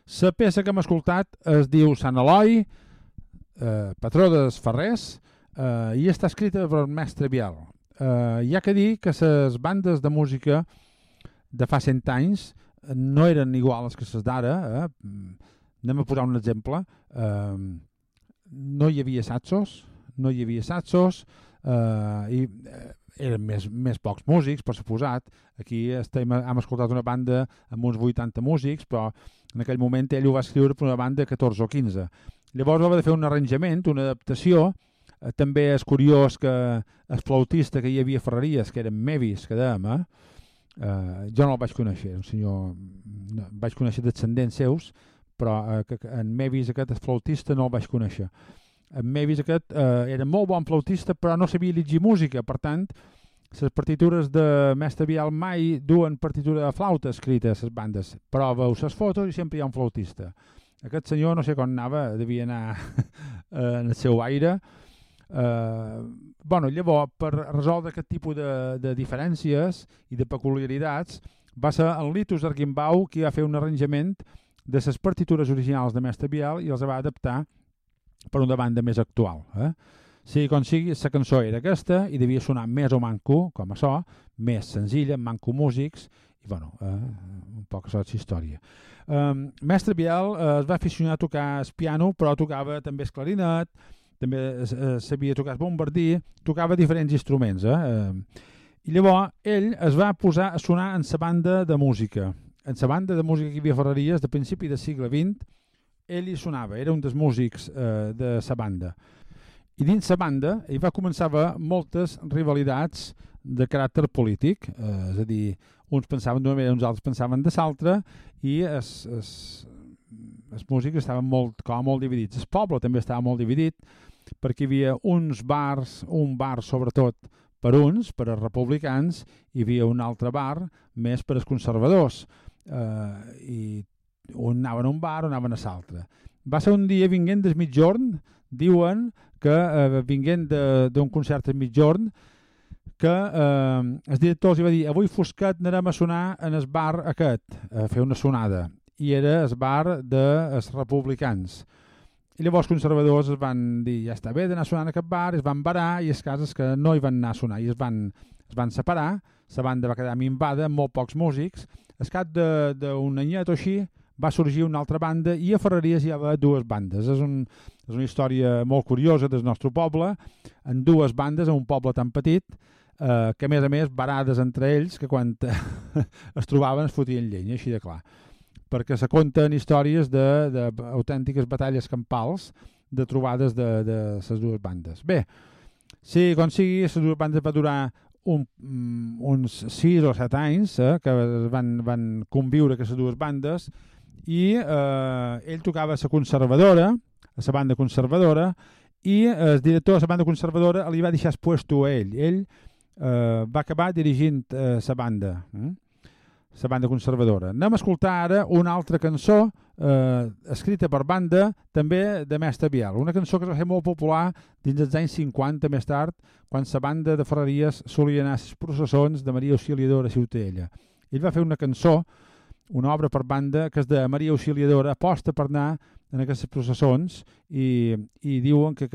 La peça que hem escoltat es diu Sant Eloi, patró dels ferrers, i està escrita per Mestre Biel. Hi ha que dir que les bandes de música de fa 100 anys no eren iguals que les d'ara. Anem a posar un exemple. No hi havia saxos, i eren més pocs músics, per suposat. Aquí hem escoltat una banda amb uns 80 músics, però en aquell moment ell ho va escriure per una banda de 14 o 15. Llavors va haver de fer un arranjament, una adaptació. També és curiós que el flautista que hi havia a Ferreries, que eren Mevis, que dèiem, jo no el vaig conèixer, un senyor, vaig conèixer descendents seus, però en Mevis aquest flautista no el vaig conèixer. En Mevis aquest era molt bon flautista, però no sabia llegir música, per tant, les partitures de Mestre Biel mai duen partitura de flauta escrita a les bandes, però veus les fotos i sempre hi ha un flautista. Aquest senyor no sé com anava, devia anar en el seu aire. Llavors, per resoldre aquest tipus de diferències i de peculiaritats, va ser el Litus Arquimbau qui va fer un arranjament de les partitures originals de Mestre Biel i els va adaptar per una banda més actual. Sigui com sigui, la cançó era aquesta i devia sonar més o manco, com a so, més senzilla, amb manco músics, i un poc això és història. Mestre Biel es va aficionar a tocar el piano, però tocava també el clarinet, també sabia tocar el bombardí, tocava diferents instruments. I llavors ell es va posar a sonar en la banda de música. En la banda de música que hi havia a Ferreries, de principi del segle XX, ell hi sonava, era un dels músics de la banda. I dins la banda hi va començar a haver moltes rivalitats de caràcter polític, és a dir, uns pensaven d'una manera, uns altres pensaven de l'altra, i els músics estaven molt dividits. El poble també estava molt dividit, perquè hi havia uns bars, un bar sobretot per uns, per als republicans, hi havia un altre bar més per als conservadors, i on anaven a un bar o anaven a l'altre. Va ser un dia vinguent del mitjorn, diuen que vinguent d'un concert al mitjorn, que el director els va dir: avui fosquet anarem a sonar en el bar aquest, a fer una sonada, i era el bar dels republicans. I llavors els conservadors es van dir: ja està bé d'anar sonant a aquest bar, es van barar, i els casos que no hi van anar a sonar, i es van separar, la banda va quedar minvada amb molt pocs músics. Al cap d'un anyet o així va sorgir una altra banda i a Ferreries hi havia dues bandes. És una història molt curiosa del nostre poble, en dues bandes, en un poble tan petit, que a més barades entre ells, que quan es trobaven es fotien llenya, així de clar. Perquè se conten històries d'autèntiques batalles campals, de trobades de les dues bandes. Bé, sí, com sigui, les dues bandes va durar uns 6 o 7 anys que van conviure aquestes dues bandes, i ell tocava a la conservadora, a la banda conservadora, i el director de la banda conservadora li va deixar el puesto a ell. Ell va acabar dirigint la banda conservadora. Anem a escoltar ara una altra cançó escrita per banda, també de Mestre Biel, una cançó que es va fer molt popular dins dels anys 50 més tard, quan la banda de Ferreries solia anar a les processons de Maria Auxiliadora a Ciutadella. Ell va fer una cançó, una obra per banda, que és de Maria Auxiliadora, aposta per anar en aquestes processons, i diuen que